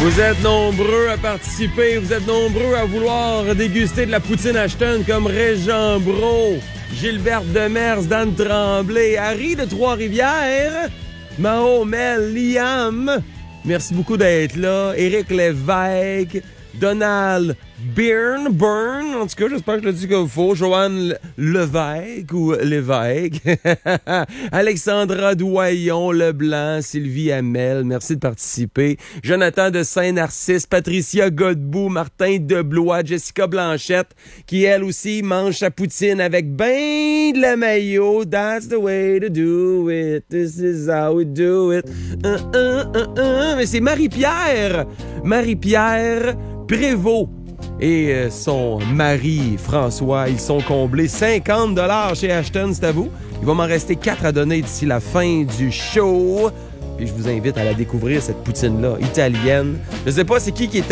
Vous êtes nombreux à participer, vous êtes nombreux à vouloir déguster de la poutine Ashton comme Régent Bro, Gilberte Demers, Dan Tremblay, Harry de Trois-Rivières, Mao, Mel, Liam. Merci beaucoup d'être là. Éric Lévesque, Donald Byrne, en tout cas, j'espère que je le dis comme il faut. Joanne Levesque ou Lévesque. Alexandra Doyon, Leblanc, Sylvie Hamel, merci de participer. Jonathan de Saint-Narcisse, Patricia Godbout, Martin Deblois, Jessica Blanchette, qui elle aussi mange sa poutine avec ben de la mayo. That's the way to do it. This is how we do it. Mais c'est Marie-Pierre Prévost et son mari François, ils sont comblés 50 $ chez Ashton, c'est à vous. Il va m'en rester 4 à donner d'ici la fin du show. Puis je vous invite à la découvrir, cette poutine-là, italienne. Je sais pas c'est qui est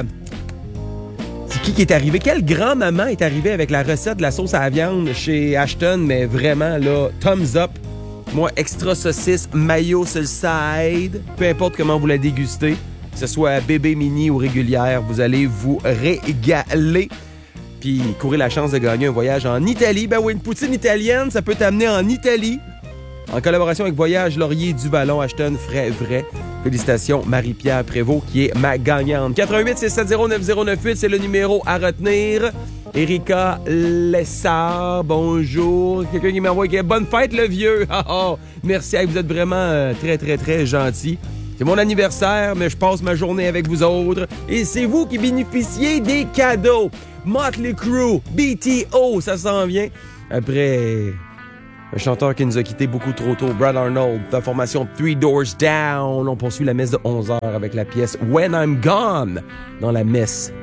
arrivé? Quelle grand-maman est arrivée avec la recette de la sauce à la viande chez Ashton? Mais vraiment, là, thumbs up. Moi, extra saucisse, mayo sur le side. Peu importe comment vous la dégustez. Que ce soit bébé, mini ou régulière, vous allez vous régaler. Puis courir la chance de gagner un voyage en Italie. Ben oui, une poutine italienne, ça peut t'amener en Italie. En collaboration avec Voyage Laurier du Ballon, Ashton Frais Vrai. Félicitations, Marie-Pierre Prévost, qui est ma gagnante. 88-670-9098, c'est le numéro à retenir. Erika Lessard, bonjour. Quelqu'un qui m'envoie bonne fête, le vieux. Merci, vous êtes vraiment très, très, très gentil. C'est mon anniversaire, mais je passe ma journée avec vous autres. Et c'est vous qui bénéficiez des cadeaux. Motley Crue, BTO, ça s'en vient. Après un chanteur qui nous a quittés beaucoup trop tôt, Brad Arnold, la formation Three Doors Down. On poursuit la messe de 11h avec la pièce When I'm Gone dans la messe